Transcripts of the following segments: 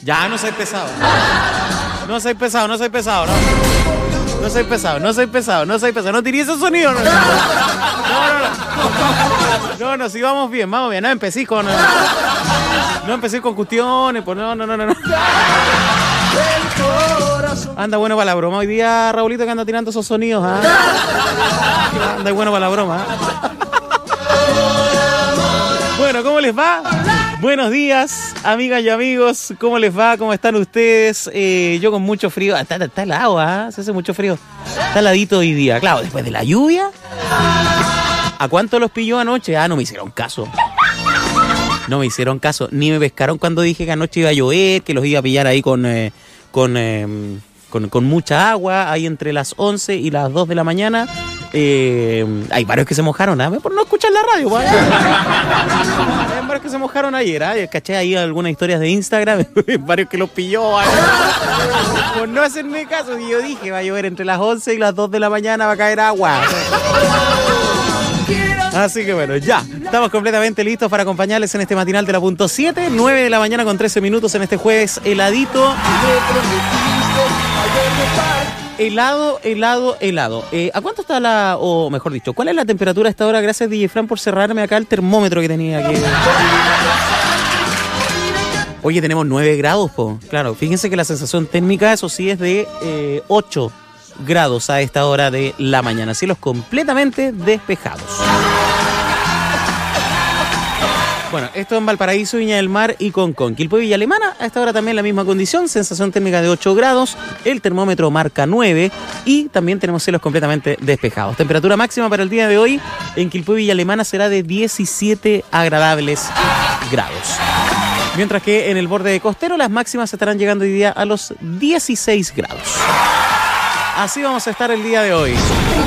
Ya, no soy pesado. No soy pesado, no. No soy pesado. No tiré ese sonido. No, sí, vamos bien. No empecé con... No empecé con cuestiones, pues no. Anda bueno para la broma. Hoy día, Raulito, que anda tirando esos sonidos, ¿ah? Anda bueno para la broma. Bueno, ¿cómo les va? Buenos días, amigas y amigos. ¿Cómo les va? ¿Cómo están ustedes? Yo con mucho frío. Está helado, ¿ah? Se hace mucho frío. Está heladito hoy día. Claro, después de la lluvia. ¿A cuánto los pilló anoche? No me hicieron caso. Ni me pescaron cuando dije que anoche iba a llover, que los iba a pillar ahí con mucha agua, ahí entre las 11 y las 2 de la mañana. Hay varios que se mojaron, por no escuchar la radio. Hay varios que se mojaron ayer. Caché ahí algunas historias de Instagram, varios que los pilló. Por no hacerme caso, y yo dije, va a llover entre las 11 y las 2 de la mañana, va a caer agua. Así que bueno, ya estamos completamente listos para acompañarles en este matinal de la punto 7, 9 de la mañana con 13 minutos en este jueves heladito. Helado. ¿A cuánto está o mejor dicho, cuál es la temperatura a esta hora? Gracias, DJ Fran, por cerrarme acá el termómetro que tenía aquí. Oye, tenemos 9 grados, po. Claro, fíjense que la sensación térmica, eso sí, es de 8 grados a esta hora de la mañana. Cielos completamente despejados. Bueno, esto en Valparaíso, Viña del Mar y Concón. Quilpué, Villa Alemana, a esta hora también la misma condición, sensación térmica de 8 grados, el termómetro marca 9 y también tenemos cielos completamente despejados. Temperatura máxima para el día de hoy en Quilpué, Villa Alemana será de 17 agradables grados. Mientras que en el borde costero las máximas estarán llegando hoy día a los 16 grados. Así vamos a estar el día de hoy.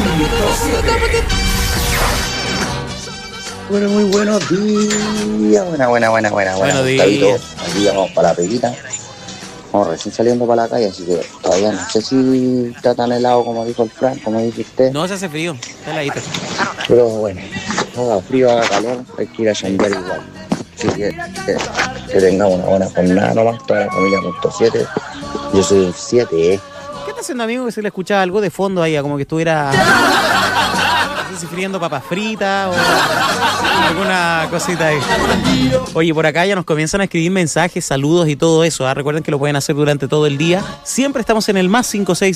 Bueno, muy buenos días. Buena. Buenos días. Aquí vamos para la peguita. Vamos recién saliendo para la calle, así que todavía no sé si está tan helado como dijo el Fran, como dice usted. No, se hace frío, está heladito. Pero bueno, haga frío, haga calor, hay que ir a chambear igual. Así que tengamos una buena jornada nomás, toda la familia punto 7. Yo soy el 7, ¿Qué está haciendo, amigo? Que se le escuchaba algo de fondo ahí, como que estuviera... No sé si friendo papas fritas o alguna cosita ahí. Oye, por acá ya nos comienzan a escribir mensajes, saludos y todo eso. Recuerden que lo pueden hacer durante todo el día. Siempre estamos en el más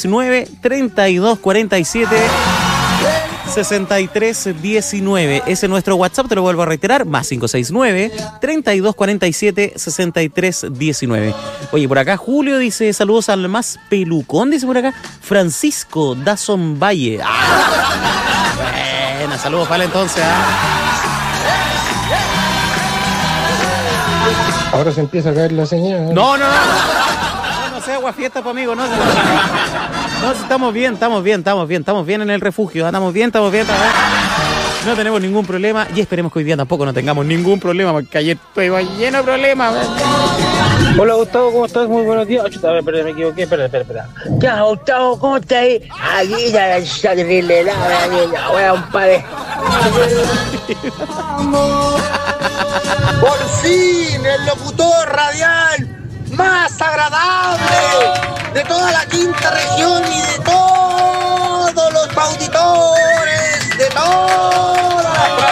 569-3247 6319. Ese es nuestro WhatsApp, te lo vuelvo a reiterar, más 569-3247-6319. Oye, por acá Julio dice, saludos al más pelucón, dice por acá, Francisco Dazón Valle. Buena, saludos para entonces. Ahora se empieza a caer la señal. No sea aguafiesta, pues, amigo, no, estamos bien en el refugio, estamos bien. No tenemos ningún problema y esperemos que hoy día tampoco no tengamos ningún problema, porque ayer estuvo lleno de problemas. Hola, Gustavo, ¿cómo estás? Muy buenos días. Me equivoqué, espera. Ya, Gustavo, ¿cómo estás ahí? Aquí ya está terrible la wea, un padre. Por fin, el locutor radial más agradable de toda la quinta región y de todo